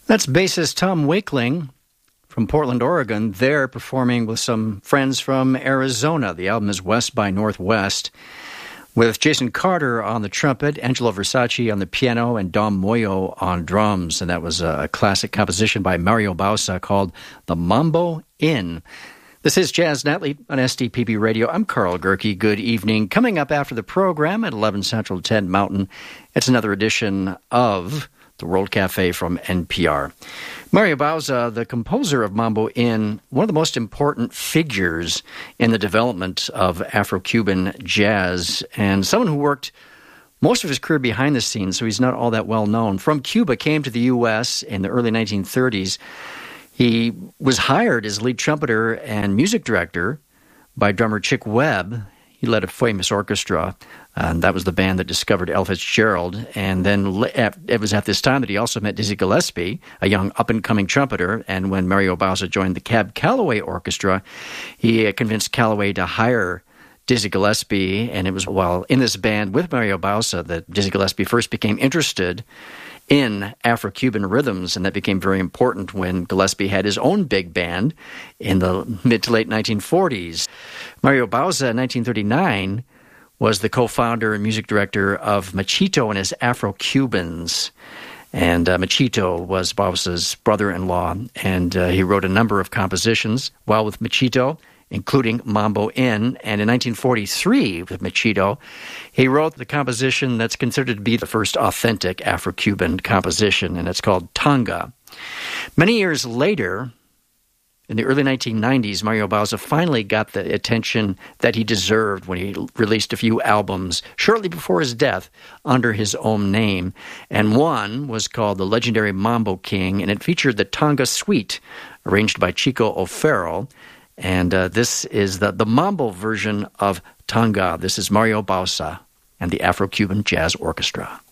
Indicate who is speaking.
Speaker 1: That's bassist Tom Wakeling from Portland, Oregon. They're performing with some friends from Arizona. The album is West by Northwest, with Jason Carter on the trumpet, Angelo Versace on the piano, and Dom Moyo on drums. And that was a classic composition by Mario Bauza called The Mambo Inn. This is Jazz Nightly on SDPB Radio. I'm Carl Gerke. Good evening. Coming up after the program at 11 Central, 10 Mountain, it's another edition of the World Cafe from NPR. Mario Bauza, the composer of Mambo Inn, one of the most important figures in the development of Afro-Cuban jazz, and someone who worked most of his career behind the scenes, so he's not all that well known. From Cuba, came to the U.S. in the early 1930s. He was hired as lead trumpeter and music director by drummer Chick Webb. He led a famous orchestra, and that was the band that discovered Ella Fitzgerald. And then it was at this time that he also met Dizzy Gillespie, a young up-and-coming trumpeter. And when Mario Bauza joined the Cab Calloway Orchestra, he convinced Calloway to hire Dizzy Gillespie. And it was while in this band with Mario Bauza that Dizzy Gillespie first became interested in Afro-Cuban rhythms, and that became very important when Gillespie had his own big band in the mid to late 1940s. Mario Bauza, in 1939, was the co-founder and music director of Machito and his Afro-Cubans. And Machito was Bauza's brother-in-law, and he wrote a number of compositions while with Machito, including Mambo Inn. And in 1943, with Machito, he wrote the composition that's considered to be the first authentic Afro-Cuban composition, and it's called Tanga. Many years later, in the early 1990s, Mario Bauza finally got the attention that he deserved when he released a few albums shortly before his death under his own name. And one was called The Legendary Mambo King, and it featured the Tanga Suite, arranged by Chico O'Farrell. And this is the Mambo version of Tanga. This is Mario Bauza and the Afro-Cuban Jazz Orchestra.